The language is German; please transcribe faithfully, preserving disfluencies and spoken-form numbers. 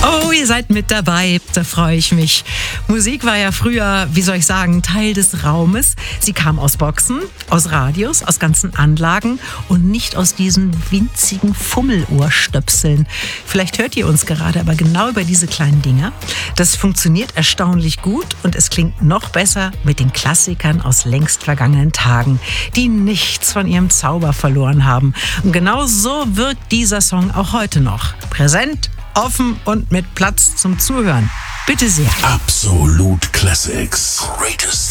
Oh, ihr seid mit dabei, da freue ich mich. Musik war ja früher, wie soll ich sagen, Teil des Raumes. Sie kam aus Boxen, aus Radios, aus ganzen Anlagen und nicht aus diesen winzigen Fummelohrstöpseln. Vielleicht hört ihr uns gerade aber genau über diese kleinen Dinger. Das funktioniert erstaunlich gut und es klingt noch besser mit den Klassikern aus längst vergangenen Tagen, die nichts von ihrem Zauber verloren haben. Und genau so wirkt dieser Song auch heute noch. Präsent, offen und mit Platz zum Zuhören. Bitte sehr. Absolute Classics. Greatest